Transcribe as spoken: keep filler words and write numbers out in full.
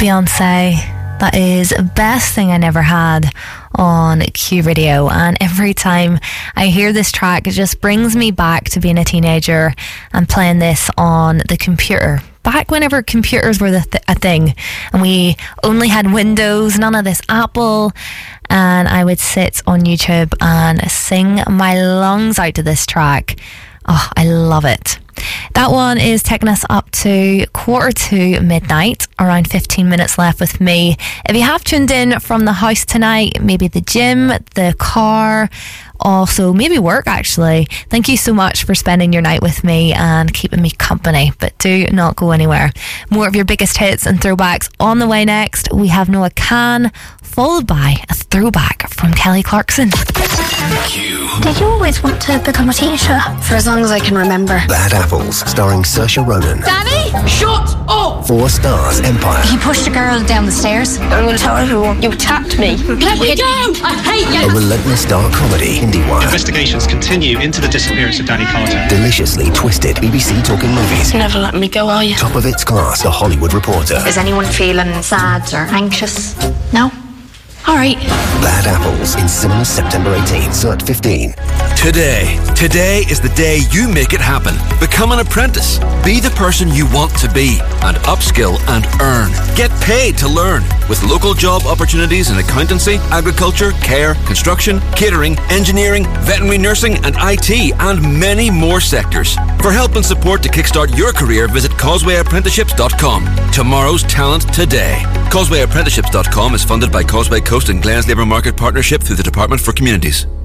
Beyonce. That is Best Thing I Never Had on Q Radio, and every time I hear this track, it just brings me back to being a teenager and playing this on the computer. Back whenever computers were the th- a thing and we only had Windows, none of this Apple, and I would sit on YouTube and sing my lungs out to this track. Oh, I love it. That one is taking us up to quarter to midnight, around fifteen minutes left with me. If you have tuned in from the house tonight, maybe the gym, the car, also maybe work actually, thank you so much for spending your night with me and keeping me company, but do not go anywhere. More of your biggest hits and throwbacks on the way next. We have Noah Kahan, followed by a throwback from Kelly Clarkson. Did you always want to become a teacher? For as long as I can remember. Bad Apples, starring Saoirse Ronan. Danny, shut up! Four Stars Empire. He pushed a girl down the stairs. I'm going to tell everyone you attacked me. Let me down! I hate you! A relentless dark comedy. IndieWire. Investigations continue into the disappearance of Danny Carter. Deliciously twisted B B C Talking Movies. Never let me go, are you? Top of its class, The Hollywood Reporter. Is anyone feeling sad or anxious? No? All right. Bad Apples in cinemas September eighteenth, so at fifteen. Today. Today is the day you make it happen. Become an apprentice. Be the person you want to be and upskill and earn. Get paid to learn with local job opportunities in accountancy, agriculture, care, construction, catering, engineering, veterinary nursing and I T and many more sectors. For help and support to kickstart your career, visit causeway apprenticeships dot com. Tomorrow's talent today. causeway apprenticeships dot com is funded by Causeway Coast and Glens Labour Market Partnership through the Department for Communities.